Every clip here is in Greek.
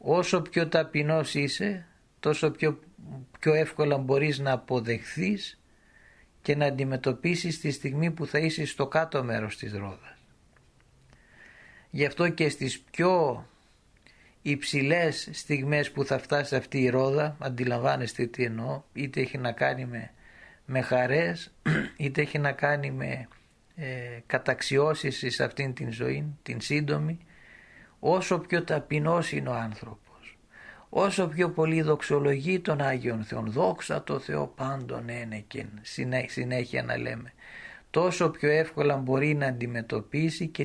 όσο πιο ταπεινός είσαι, τόσο πιο εύκολα μπορείς να αποδεχθείς και να αντιμετωπίσεις τη στιγμή που θα είσαι στο κάτω μέρος της ρόδας. Γι' αυτό και στις πιο υψηλές στιγμές που θα φτάσει αυτή η ρόδα, αντιλαμβάνεστε τι εννοώ, είτε έχει να κάνει με χαρές, είτε έχει να κάνει με καταξιώσεις σε αυτήν την ζωή, την σύντομη, όσο πιο ταπεινός είναι ο άνθρωπος, όσο πιο πολύ δοξολογεί τον Άγιον Θεόν, δόξα τω Θεό πάντων ένεκεν, συνέχεια να λέμε, τόσο πιο εύκολα μπορεί να αντιμετωπίσει και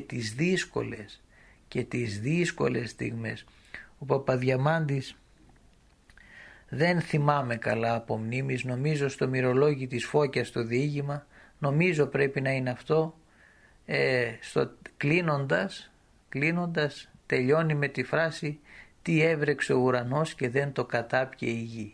τις δύσκολες στιγμές. Ο Παπαδιαμάντης, δεν θυμάμαι καλά από μνήμης, νομίζω στο μυρολόγι της Φώκιας το διήγημα, νομίζω πρέπει να είναι αυτό, κλείνοντας τελειώνει με τη φράση «Τι έβρεξε ο ουρανός και δεν το κατάπιε η γη».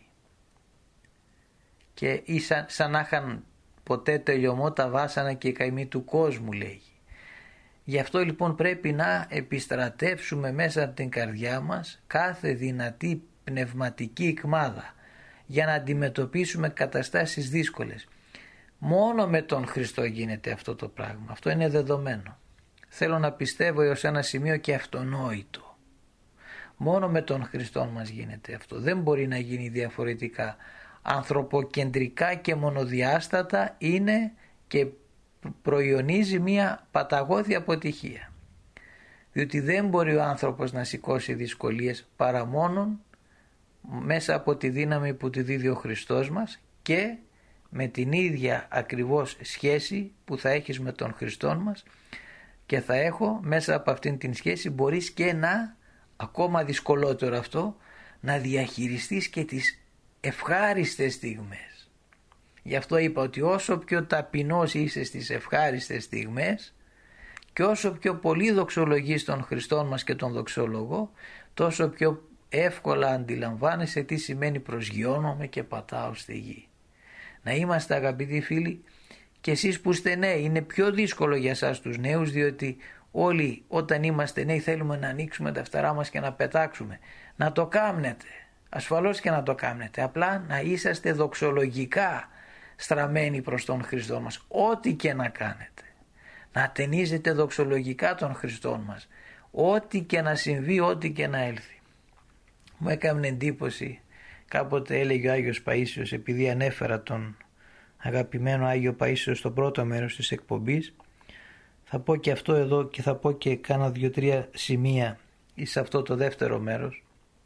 Και σαν να είχαν ποτέ τελειωμό τα βάσανα και οι καημοί του κόσμου, λέγει. Γι' αυτό λοιπόν πρέπει να επιστρατεύσουμε μέσα από την καρδιά μας κάθε δυνατή πνευματική ικμάδα για να αντιμετωπίσουμε καταστάσεις δύσκολες. Μόνο με τον Χριστό γίνεται αυτό το πράγμα. Αυτό είναι δεδομένο. Θέλω να πιστεύω έως ένα σημείο και αυτονόητο. Μόνο με τον Χριστό μας γίνεται αυτό. Δεν μπορεί να γίνει διαφορετικά. Ανθρωποκεντρικά και μονοδιάστατα είναι και προϊονίζει μια παταγώδη αποτυχία. Διότι δεν μπορεί ο άνθρωπος να σηκώσει δυσκολίες παρά μόνον μέσα από τη δύναμη που τη δίδει ο Χριστός μας και με την ίδια ακριβώς σχέση που θα έχεις με τον Χριστό μας και θα έχω μέσα από αυτήν την σχέση μπορείς και να, ακόμα δυσκολότερο αυτό, να διαχειριστείς και τις ευχάριστες στιγμές. Γι' αυτό είπα ότι όσο πιο ταπεινός είσαι στις ευχάριστες στιγμές και όσο πιο πολύ δοξολογείς τον Χριστό μας και τον δοξολογώ, τόσο πιο εύκολα αντιλαμβάνεσαι τι σημαίνει προσγειώνομαι και πατάω στη γη. Να είμαστε, αγαπητοί φίλοι, και εσείς που είστε νέοι, είναι πιο δύσκολο για εσάς τους νέους, διότι όλοι όταν είμαστε νέοι θέλουμε να ανοίξουμε τα φτερά μας και να πετάξουμε. Να το κάνετε, ασφαλώς και να το κάνετε, απλά να είσαστε δοξολογικά στραμμένοι προς τον Χριστό μας, ό,τι και να κάνετε. Να ταινίζετε δοξολογικά τον Χριστό μας, ό,τι και να συμβεί, ό,τι και να έλθει. Μου έκανε εντύπωση, κάποτε έλεγε ο Άγιος Παΐσιος, επειδή ανέφερα τον αγαπημένο Άγιο Παΐσιο στο πρώτο μέρος της εκπομπής, θα πω και αυτό εδώ και θα πω και κάνα 2-3 σημεία σε αυτό το δεύτερο μέρος.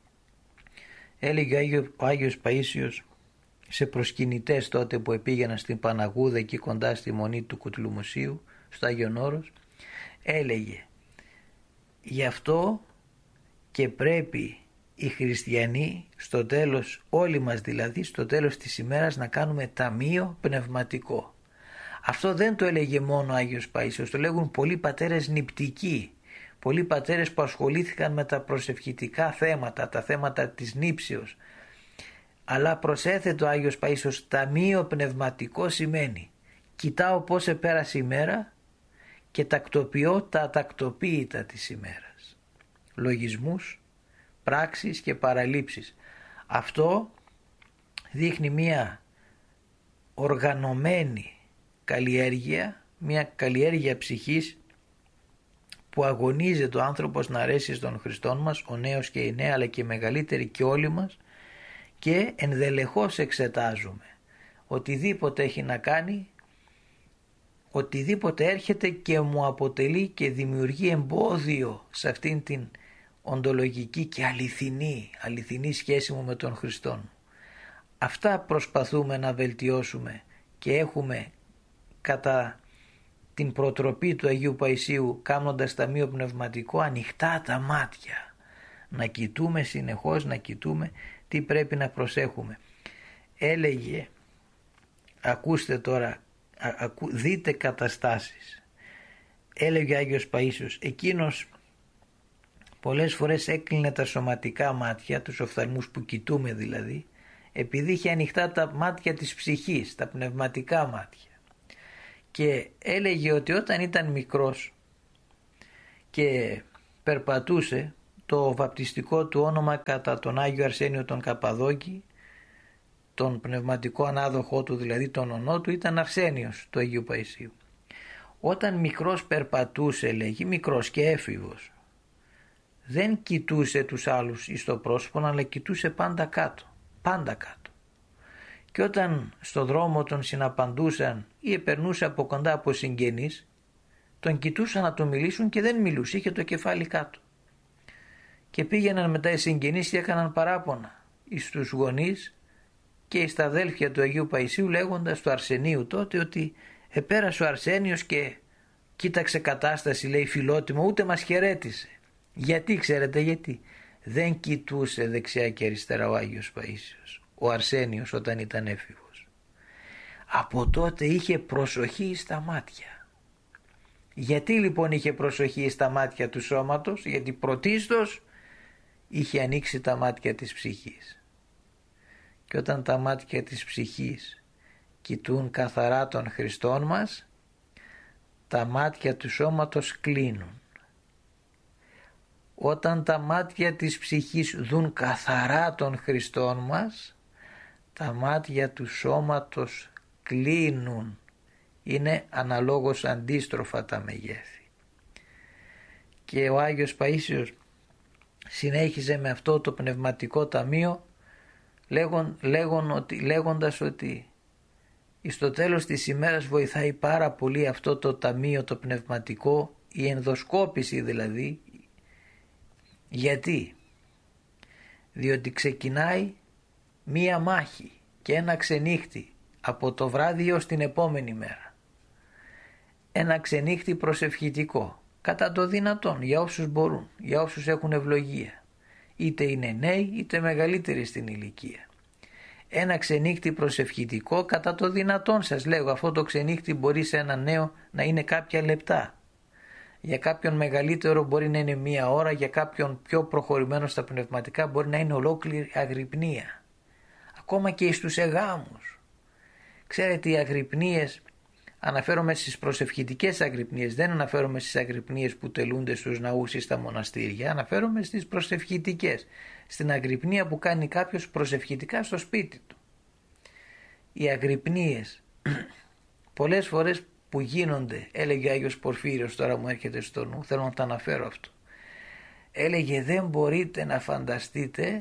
Έλεγε ο Άγιος Παΐσιος σε προσκυνητές τότε που επήγαιναν στην Παναγούδα εκεί κοντά στη Μονή του Κουτλουμουσίου, στο Άγιον Όρος, έλεγε «Γι' αυτό και πρέπει οι χριστιανοί στο τέλος, όλοι μας δηλαδή, στο τέλος της ημέρας να κάνουμε ταμείο πνευματικό». Αυτό δεν το έλεγε μόνο ο Άγιος Παΐσιος, το λέγουν πολλοί πατέρες νηπτικοί, πολλοί πατέρες που ασχολήθηκαν με τα προσευχητικά θέματα, τα θέματα της νήψεως. Αλλά προσέθετο ο Άγιος Παΐσιος, ταμείο πνευματικό σημαίνει κοιτάω πώς επέρασε η μέρα και τακτοποιώ τα ατακτοποίητα της ημέρας. Λογισμούς, πράξεις και παραλήψεις. Αυτό δείχνει μια οργανωμένη καλλιέργεια, μια καλλιέργεια ψυχής που αγωνίζεται ο άνθρωπος να αρέσει στον Χριστόν μας, ο νέος και η νέα αλλά και οι μεγαλύτεροι και όλοι μας, και ενδελεχώς εξετάζουμε οτιδήποτε έχει να κάνει, οτιδήποτε έρχεται και μου αποτελεί και δημιουργεί εμπόδιο σε αυτήν την οντολογική και αληθινή σχέση μου με τον Χριστόν. Αυτά προσπαθούμε να βελτιώσουμε και έχουμε κατά την προτροπή του Αγίου Παϊσίου, κάνοντας ταμείο πνευματικό, ανοιχτά τα μάτια, να κοιτούμε συνεχώς, να κοιτούμε τι πρέπει να προσέχουμε. Έλεγε, ακούστε τώρα, δείτε καταστάσεις, έλεγε ο Άγιος Παΐσιος, εκείνος πολλές φορές έκλεινε τα σωματικά μάτια, τους οφθαλμούς που κοιτούμε δηλαδή, επειδή είχε ανοιχτά τα μάτια της ψυχής, τα πνευματικά μάτια. Και έλεγε ότι όταν ήταν μικρός και περπατούσε, το βαπτιστικό του όνομα κατά τον Άγιο Αρσένιο τον Καπαδόκη, τον πνευματικό ανάδοχό του, δηλαδή τον ονό του, ήταν Αρσένιος του Αγίου Παϊσίου. Όταν μικρός περπατούσε, λέγει, μικρός και έφηβος, δεν κοιτούσε τους άλλους εις το πρόσωπο, αλλά κοιτούσε πάντα κάτω, πάντα κάτω. Και όταν στο δρόμο τον συναπαντούσαν ή επερνούσε από κοντά από συγγενείς, τον κοιτούσαν να του μιλήσουν και δεν μιλούσε, είχε το κεφάλι κάτω. Και πήγαιναν μετά οι συγγενείς και έκαναν παράπονα εις τους γονείς και στα αδέλφια του Αγίου Παϊσίου, λέγοντας του Αρσενίου τότε ότι επέρασε ο Αρσένιος και κοίταξε κατάσταση, λέει, φιλότιμο, ούτε μας χαιρέτησε. Γιατί, ξέρετε γιατί? Δεν κοιτούσε δεξιά και αριστερά ο Άγιος Παΐσιος, ο Αρσένιος, όταν ήταν έφηβος. Από τότε είχε προσοχή στα μάτια. Γιατί λοιπόν είχε προσοχή στα μάτια του σώματος? Γιατί πρωτίστως είχε ανοίξει τα μάτια της ψυχής. Και όταν τα μάτια της ψυχής κοιτούν καθαρά των Χριστών μας, τα μάτια του σώματος κλείνουν. Όταν τα μάτια της ψυχής δουν καθαρά των Χριστών μας, τα μάτια του σώματος κλείνουν. Είναι αναλόγως αντίστροφα τα μεγέθη. Και ο Άγιος Παΐσιος συνέχιζε με αυτό το πνευματικό ταμείο λέγοντας ότι στο τέλος της ημέρας βοηθάει πάρα πολύ αυτό το ταμείο το πνευματικό, η ενδοσκόπηση δηλαδή. Γιατί? Διότι ξεκινάει μία μάχη και ένα ξενύχτη από το βράδυ έως την επόμενη μέρα. Ένα ξενύχτη προσευχητικό, κατά το δυνατόν, για όσους μπορούν, για όσους έχουν ευλογία, είτε είναι νέοι είτε μεγαλύτεροι στην ηλικία. Ένα ξενύχτη προσευχητικό κατά το δυνατόν, σας λέγω, αυτό το ξενύχτη μπορεί σε ένα νέο να είναι κάποια λεπτά. Για κάποιον μεγαλύτερο μπορεί να είναι μία ώρα, για κάποιον πιο προχωρημένο στα πνευματικά μπορεί να είναι ολόκληρη αγρυπνία. Ακόμα και στους εγάμους. Ξέρετε, οι αγρυπνίες, αναφέρομαι στις προσευχητικές αγρυπνίες, δεν αναφέρομαι στις αγρυπνίες που τελούνται στους ναούς ή στα μοναστήρια, αναφέρομαι στις προσευχητικές, στην αγρυπνία που κάνει κάποιος προσευχητικά στο σπίτι του. Οι αγρυπνίες πολλές φορές που γίνονται, έλεγε ο Άγιος Πορφύριος, τώρα μου έρχεται στο νου, θέλω να το αναφέρω αυτό, έλεγε δεν μπορείτε να φανταστείτε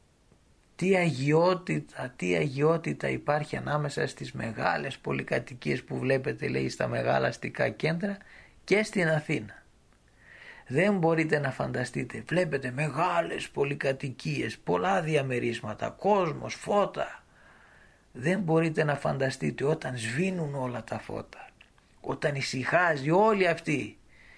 τι αγιότητα υπάρχει ανάμεσα στις μεγάλες πολυκατοικίες που βλέπετε, λέει, στα μεγάλα αστικά κέντρα και στην Αθήνα. Δεν μπορείτε να φανταστείτε, βλέπετε μεγάλες πολυκατοικίες, πολλά διαμερίσματα, κόσμος, φώτα. Δεν μπορείτε να φανταστείτε όταν σβήνουν όλα τα φώτα, όταν ησυχάζει όλη αυτή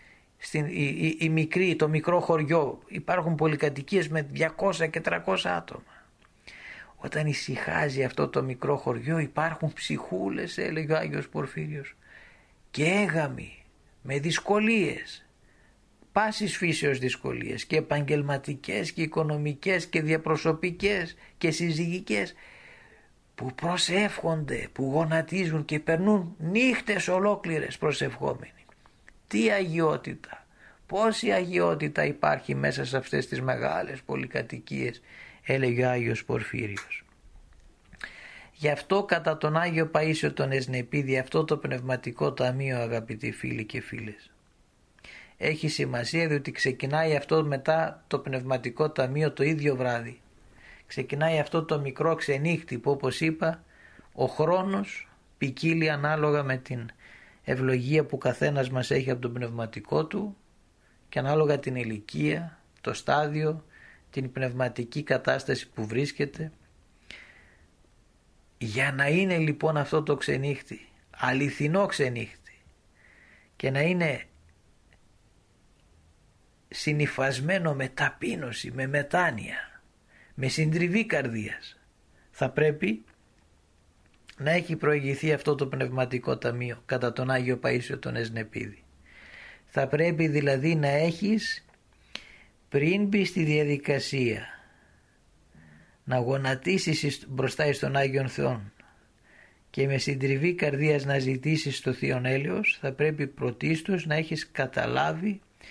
το μικρό χωριό, υπάρχουν πολυκατοικίες με 200 και 300 άτομα. Όταν ησυχάζει αυτό το μικρό χωριό υπάρχουν ψυχούλες, έλεγε ο Άγιος Πορφύριος, και έγαμοι με δυσκολίες, πάσης φύσεως δυσκολίες, και επαγγελματικές και οικονομικές και διαπροσωπικές και συζυγικές, που προσεύχονται, που γονατίζουν και περνούν νύχτες ολόκληρες προσευχόμενοι. Τι αγιότητα, πόση αγιότητα υπάρχει μέσα σε αυτές τις μεγάλες πολυκατοικίες, έλεγε ο Άγιος Πορφύριος. Γι' αυτό κατά τον Άγιο Παΐσιο τον Εσνεπίδη, αυτό το πνευματικό ταμείο, αγαπητοί φίλοι και φίλες, έχει σημασία, διότι ξεκινάει αυτό μετά το πνευματικό ταμείο το ίδιο βράδυ. Ξεκινάει αυτό το μικρό ξενύχτη που, όπως είπα, ο χρόνος ποικίλει ανάλογα με την ευλογία που καθένας μας έχει από τον πνευματικό του και ανάλογα την ηλικία, το στάδιο, την πνευματική κατάσταση που βρίσκεται. Για να είναι λοιπόν αυτό το ξενύχτη αληθινό ξενύχτη και να είναι συνυφασμένο με ταπείνωση, με μετάνοια, με συντριβή καρδίας, θα πρέπει να έχει προηγηθεί αυτό το πνευματικό ταμείο κατά τον Άγιο Παΐσιο τον Εσνεπίδη. Θα πρέπει δηλαδή να έχεις, πριν μπει στη διαδικασία να γονατίσεις μπροστά στον Άγιον Θεόν και με συντριβή καρδίας να ζητήσεις το Θείον Έλεος, θα πρέπει πρωτίστως να έχεις καταλάβει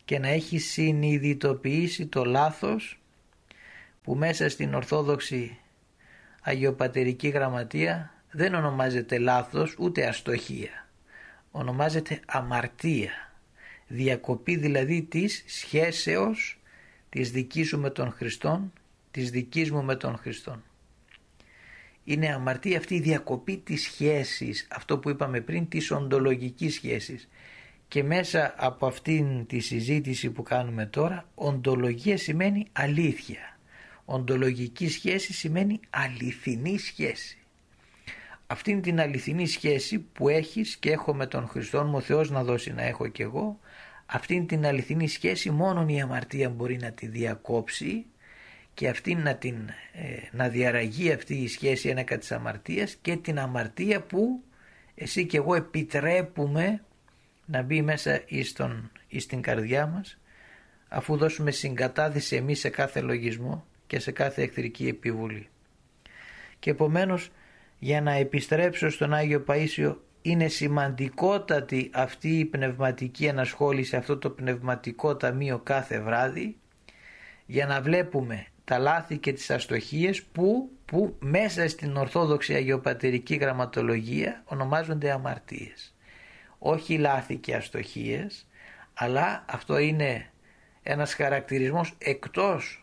και να έχει συνειδητοποιήσει το λάθος που μέσα στην Ορθόδοξη Αγιοπατερική Γραμματεία δεν ονομάζεται λάθος ούτε αστοχία, ονομάζεται αμαρτία, διακοπή δηλαδή της σχέσεως της δικής σου με τον Χριστόν, της δικής μου με τον Χριστόν. Είναι αμαρτία αυτή η διακοπή της σχέσης, αυτό που είπαμε πριν, της οντολογικής σχέσης. Και μέσα από αυτήν τη συζήτηση που κάνουμε τώρα, οντολογία σημαίνει αλήθεια. Οντολογική σχέση σημαίνει αληθινή σχέση. Αυτήν την αληθινή σχέση που έχεις και έχω με τον Χριστόν μου, ο Θεός να δώσει να έχω κι εγώ, αυτήν την αληθινή σχέση μόνον η αμαρτία μπορεί να τη διακόψει και αυτήν να διαραγεί αυτή η σχέση ένακα της αμαρτίας και την αμαρτία που εσύ και εγώ επιτρέπουμε να μπει μέσα στην καρδιά μας, αφού δώσουμε συγκατάδυση εμείς σε κάθε λογισμό και σε κάθε εχθρική επιβουλή. Και επομένως, για να επιστρέψω στον Άγιο Παΐσιο, είναι σημαντικότατη αυτή η πνευματική ενασχόληση, αυτό το πνευματικό ταμείο κάθε βράδυ, για να βλέπουμε τα λάθη και τις αστοχίες που μέσα στην Ορθόδοξη Αγιοπατερική Γραμματολογία ονομάζονται αμαρτίες. Όχι λάθη και αστοχίες, αλλά αυτό είναι ένας χαρακτηρισμός εκτός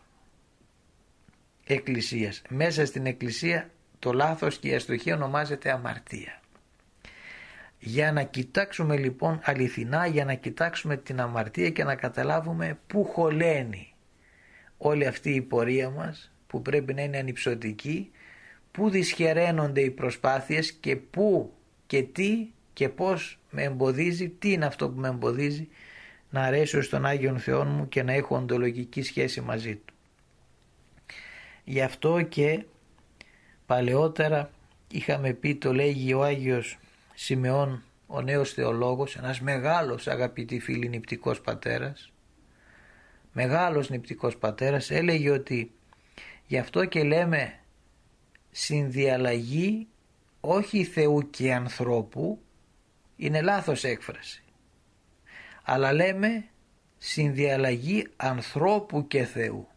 Εκκλησίας. Μέσα στην Εκκλησία το λάθος και η αστοχία ονομάζεται αμαρτία. Για να κοιτάξουμε λοιπόν αληθινά, για να κοιτάξουμε την αμαρτία και να καταλάβουμε πού χωλαίνει όλη αυτή η πορεία μας, που πρέπει να είναι ανυψωτική, πού δυσχεραίνονται οι προσπάθειες και πού και τι και πώς με εμποδίζει, τι είναι αυτό που με εμποδίζει να αρέσω στον Άγιον Θεό μου και να έχω οντολογική σχέση μαζί Του. Γι' αυτό και παλαιότερα είχαμε πει, το λέγει ο Άγιος Σιμεών ο νέος θεολόγος, ένας μεγάλος αγαπητοί φίλοι νηπτικός πατέρας, μεγάλος νηπτικός πατέρας, έλεγε ότι γι' αυτό και λέμε συνδιαλλαγή όχι Θεού και ανθρώπου, είναι λάθος έκφραση, αλλά λέμε συνδιαλλαγή ανθρώπου και Θεού.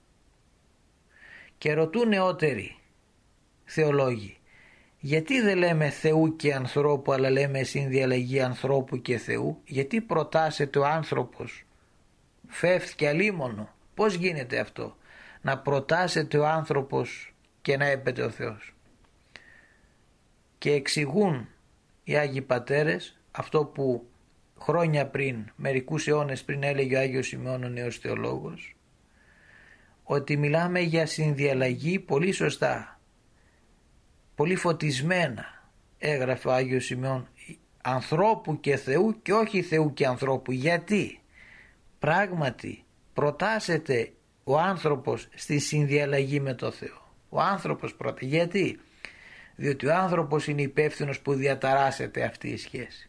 Και ρωτούν νεότεροι θεολόγοι, γιατί δεν λέμε Θεού και ανθρώπου αλλά λέμε συνδιαλλαγή ανθρώπου και Θεού? Γιατί προτάσεται ο άνθρωπος, φεύγει αλίμονο? Πώς γίνεται αυτό, να προτάσεται ο άνθρωπος και να έπεται ο Θεός? Και εξηγούν οι Άγιοι Πατέρες αυτό που χρόνια πριν, μερικούς αιώνες πριν, έλεγε ο Άγιος Σιμεών ο νέος θεολόγος, ότι μιλάμε για συνδιαλλαγή πολύ σωστά, πολύ φωτισμένα, έγραφε ο Άγιος Σιμεών, ανθρώπου και Θεού και όχι Θεού και ανθρώπου. Γιατί? Πράγματι προτάσεται ο άνθρωπος στη συνδιαλλαγή με το Θεό. Ο άνθρωπος πρώτα. Γιατί? Διότι ο άνθρωπος είναι υπεύθυνος που διαταράσσεται αυτή η σχέση.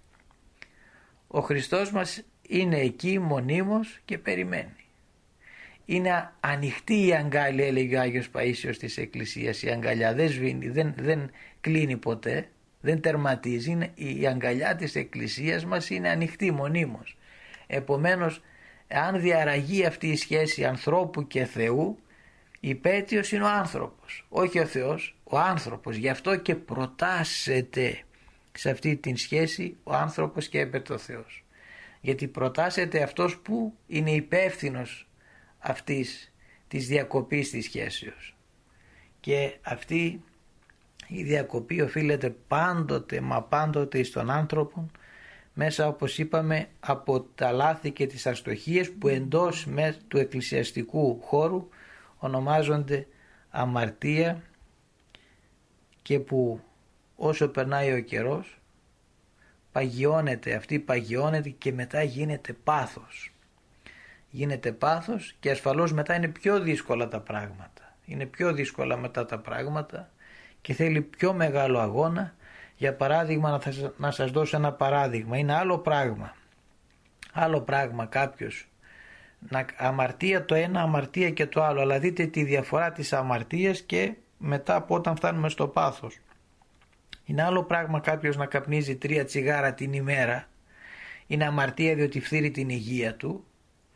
Ο Χριστός μας είναι εκεί μονίμως και περιμένει. Είναι ανοιχτή η αγκάλια, έλεγε ο Άγιος Παΐσιος της Εκκλησίας. Η αγκαλιά δεν σβήνει, δεν κλείνει ποτέ, δεν τερματίζει. Η αγκαλιά της Εκκλησίας μας είναι ανοιχτή μονίμως. Επομένως, αν διαραγεί αυτή η σχέση ανθρώπου και Θεού, υπέτειος είναι ο άνθρωπος, όχι ο Θεός, ο άνθρωπος. Γι' αυτό και προτάσσεται σε αυτή την σχέση ο άνθρωπος και έπεται ο Θεός. Γιατί προτάσσεται αυτός που είναι υπεύθυνος αυτής της διακοπής της σχέσεως. Και αυτή η διακοπή οφείλεται πάντοτε, μα πάντοτε στον άνθρωπο, μέσα, όπως είπαμε, από τα λάθη και τις αστοχίες που εντός του εκκλησιαστικού χώρου ονομάζονται αμαρτία και που όσο περνάει ο καιρός παγιώνεται και μετά γίνεται πάθος. Γίνεται πάθος και ασφαλώς μετά είναι πιο δύσκολα τα πράγματα. Είναι πιο δύσκολα μετά τα πράγματα και θέλει πιο μεγάλο αγώνα. Για παράδειγμα, να σας δώσω ένα παράδειγμα. Είναι άλλο πράγμα κάποιος αμαρτία το ένα, αμαρτία και το άλλο, αλλά δείτε τη διαφορά της αμαρτίας και μετά από όταν φτάνουμε στο πάθος. Είναι άλλο πράγμα κάποιος να καπνίζει 3 τσιγάρα την ημέρα, είναι αμαρτία διότι φθείρει την υγεία του,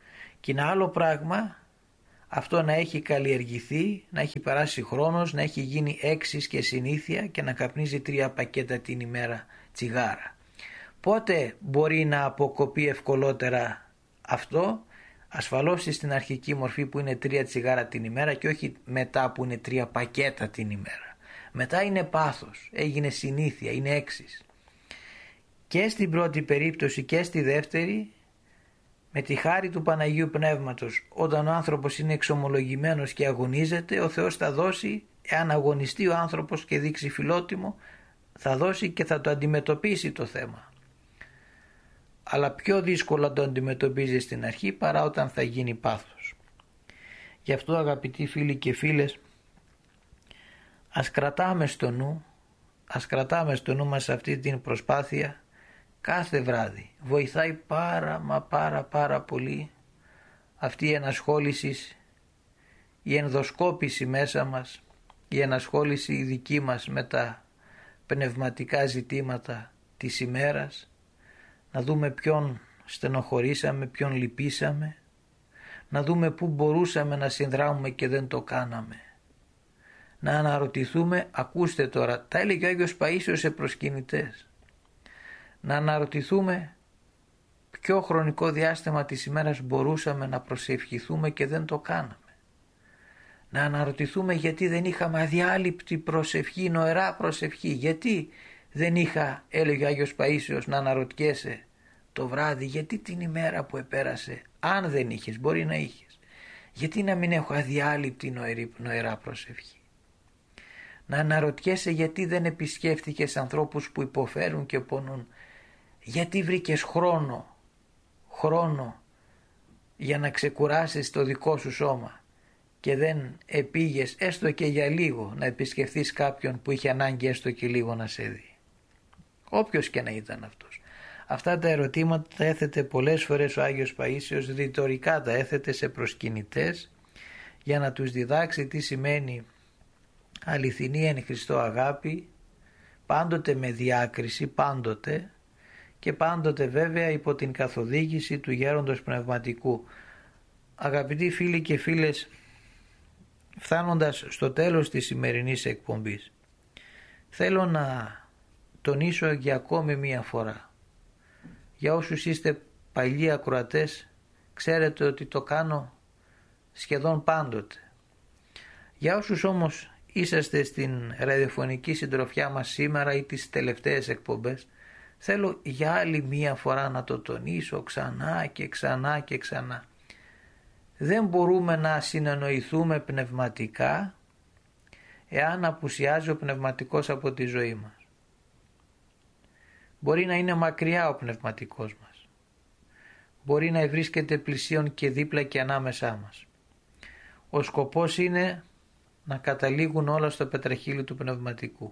Και είναι άλλο πράγμα αυτό να έχει καλλιεργηθεί, να έχει περάσει χρόνος, να έχει γίνει έξις και συνήθεια και να καπνίζει 3 πακέτα την ημέρα τσιγάρα. Πότε μπορεί να αποκοπεί ευκολότερα αυτό? Ασφαλώς στην αρχική μορφή που είναι 3 τσιγάρα την ημέρα και όχι μετά που είναι 3 πακέτα την ημέρα. Μετά είναι πάθος, έγινε συνήθεια, είναι έξις. Και στην πρώτη περίπτωση και στη δεύτερη, με τη χάρη του Παναγίου Πνεύματος, όταν ο άνθρωπος είναι εξομολογημένος και αγωνίζεται, ο Θεός θα δώσει, εάν αγωνιστεί ο άνθρωπος και δείξει φιλότιμο, θα δώσει και θα το αντιμετωπίσει το θέμα. Αλλά πιο δύσκολα το αντιμετωπίζει στην αρχή παρά όταν θα γίνει πάθος. Γι' αυτό, αγαπητοί φίλοι και φίλες, ας κρατάμε στο νου μας αυτή την προσπάθεια κάθε βράδυ. Βοηθάει πάρα πολύ αυτή η ενασχόληση, η ενδοσκόπηση μέσα μας, η ενασχόληση η δική μας με τα πνευματικά ζητήματα της ημέρας, να δούμε ποιον στενοχωρήσαμε, ποιον λυπήσαμε, να δούμε πού μπορούσαμε να συνδράμουμε και δεν το κάναμε. Να αναρωτηθούμε, ακούστε τώρα, τα έλεγε ο Άγιος Παΐσιος σε προσκυνητές, να αναρωτηθούμε ποιο χρονικό διάστημα της ημέρας μπορούσαμε να προσευχηθούμε και δεν το κάναμε. Να αναρωτηθούμε γιατί δεν είχαμε αδιάλειπτη προσευχή, νοερά προσευχή. Γιατί δεν είχα, έλεγε ο Άγιος Παΐσιος, να αναρωτιέσαι το βράδυ, γιατί την ημέρα που επέρασε, αν δεν είχες, μπορεί να είχες, γιατί να μην έχω αδιάλειπτη νοερά προσευχή. Να αναρωτιέσαι γιατί δεν επισκέφτηκες ανθρώπους που υποφέρουν και πονούν, γιατί βρήκες χρόνο για να ξεκουράσεις το δικό σου σώμα και δεν επήγες έστω και για λίγο να επισκεφθείς κάποιον που είχε ανάγκη έστω και λίγο να σε δει. Όποιος και να ήταν αυτός. Αυτά τα ερωτήματα τα έθετε πολλές φορές ο Άγιος Παΐσιος, ρητορικά τα έθετε σε προσκυνητές για να τους διδάξει τι σημαίνει αληθινή εν Χριστώ αγάπη, πάντοτε με διάκριση, πάντοτε, και πάντοτε βέβαια υπό την καθοδήγηση του γέροντος πνευματικού. Αγαπητοί φίλοι και φίλες, φτάνοντας στο τέλος της σημερινής εκπομπής, θέλω να τονίσω για ακόμη μία φορά. Για όσους είστε παλιοί ακροατές, ξέρετε ότι το κάνω σχεδόν πάντοτε. Για όσους όμως είσαστε στην ραδιοφωνική συντροφιά μας σήμερα ή τις τελευταίες εκπομπές, θέλω για άλλη μία φορά να το τονίσω ξανά και ξανά και ξανά. Δεν μπορούμε να συνεννοηθούμε πνευματικά εάν απουσιάζει ο πνευματικός από τη ζωή μας. Μπορεί να είναι μακριά ο πνευματικός μας. Μπορεί να βρίσκεται πλησίον και δίπλα και ανάμεσά μας. Ο σκοπός είναι να καταλήγουν όλα στο πετραχύλι του πνευματικού.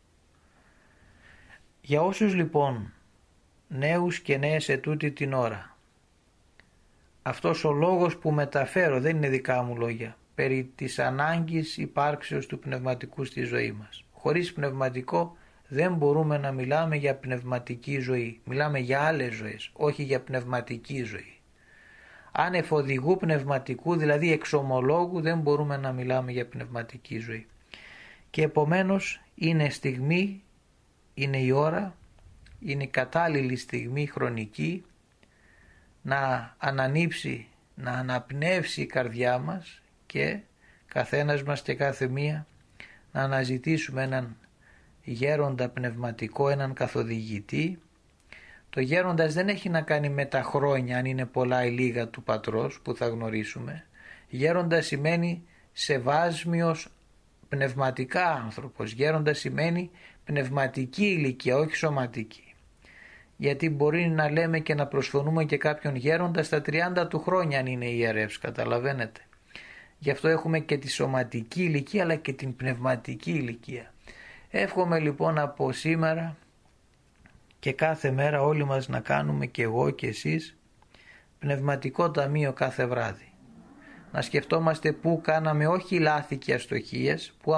Για όσους λοιπόν νέους και νέες ετούτη την ώρα, αυτός ο λόγος που μεταφέρω δεν είναι δικά μου λόγια, περί της ανάγκης υπάρξεως του πνευματικού στη ζωή μας. Χωρίς πνευματικό δεν μπορούμε να μιλάμε για πνευματική ζωή. Μιλάμε για άλλες ζωές, όχι για πνευματική ζωή. Αν εφοδηγού πνευματικού, δηλαδή εξομολόγου, δεν μπορούμε να μιλάμε για πνευματική ζωή. Και επομένως είναι στιγμή, είναι η ώρα, είναι η κατάλληλη στιγμή χρονική να ανανύψει, να αναπνεύσει η καρδιά μας και καθένας μας και κάθε μία να αναζητήσουμε έναν γέροντα πνευματικό, έναν καθοδηγητή. Το γέροντας δεν έχει να κάνει με τα χρόνια, αν είναι πολλά ή λίγα του πατρός που θα γνωρίσουμε. Γέροντα σημαίνει σεβάσμιος πνευματικά άνθρωπος. Γέροντα σημαίνει πνευματική ηλικία, όχι σωματική. Γιατί μπορεί να λέμε και να προσφωνούμε και κάποιον γέροντα στα 30 του χρόνια αν είναι ιερεύς, καταλαβαίνετε. Γι' αυτό έχουμε και τη σωματική ηλικία αλλά και την πνευματική ηλικία. Εύχομαι λοιπόν από σήμερα και κάθε μέρα όλοι μας να κάνουμε, και εγώ και εσείς, πνευματικό ταμείο κάθε βράδυ. Να σκεφτόμαστε πού κάναμε όχι λάθη και αστοχίες, πού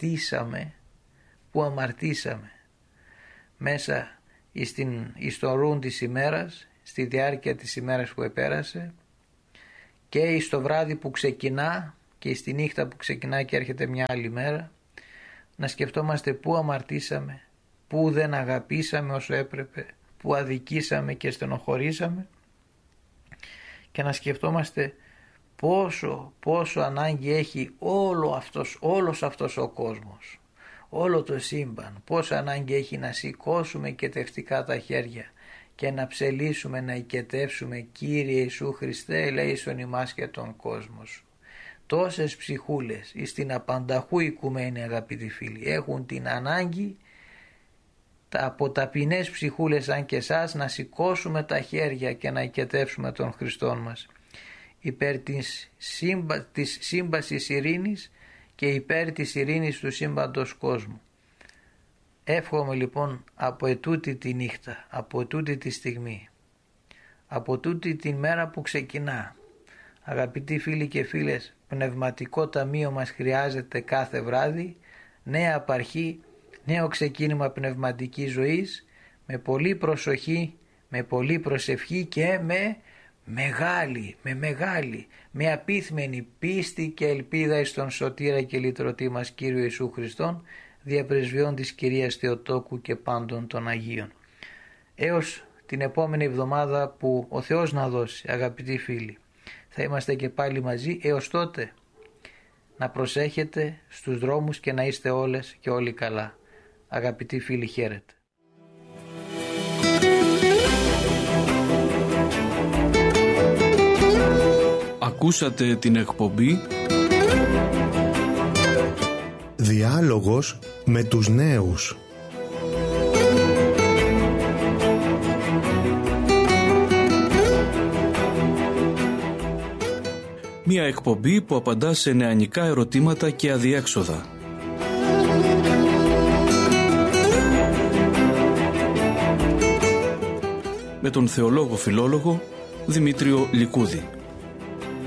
αμαρτήσαμε μέσα στον ρούν της ημέρας, στη διάρκεια της ημέρας που επέρασε, και στο βράδυ που ξεκινά και στη νύχτα που ξεκινά και έρχεται μια άλλη μέρα, να σκεφτόμαστε πού αμαρτήσαμε, πού δεν αγαπήσαμε όσο έπρεπε, πού αδικήσαμε και στενοχωρήσαμε, και να σκεφτόμαστε πόσο ανάγκη έχει όλος αυτός ο κόσμος, όλο το σύμπαν, πόσο ανάγκη έχει να σηκώσουμε οικετευτικά τα χέρια και να ψελίσουμε, να οικετεύσουμε Κύριε Ιησού Χριστέ, ελέησον ημάς και τον κόσμο σου. Τόσες ψυχούλες στην απανταχού οικουμένη, αγαπητοί φίλοι, έχουν την ανάγκη από ταπεινές ψυχούλες σαν και εσάς να σηκώσουμε τα χέρια και να οικετεύσουμε τον Χριστόν μας υπέρ της σύμπασης ειρήνης και υπέρ της ειρήνης του σύμπαντος κόσμου. Εύχομαι λοιπόν από ετούτη τη νύχτα, από ετούτη τη στιγμή, από τούτη τη μέρα που ξεκινά, αγαπητοί φίλοι και φίλες, πνευματικό ταμείο μας χρειάζεται κάθε βράδυ, νέα απαρχή, νέο ξεκίνημα πνευματικής ζωής, με πολύ προσοχή, με πολύ προσευχή και με απίθμενη πίστη και ελπίδα εις τον σωτήρα και λυτρωτή μας Κύριο Ιησού Χριστόν, διαπρεσβειών της Κυρίας Θεοτόκου και πάντων των Αγίων. Έως την επόμενη εβδομάδα που ο Θεός να δώσει, αγαπητοί φίλοι, θα είμαστε και πάλι μαζί. Έως τότε να προσέχετε στους δρόμους και να είστε όλες και όλοι καλά. Αγαπητοί φίλοι, χαίρετε. Ακούσατε την εκπομπή Διάλογος με τους νέους. Μια εκπομπή που απαντά σε νεανικά ερωτήματα και αδιέξοδα. Με τον θεολόγο φιλόλογο Δημήτριο Λικούδη.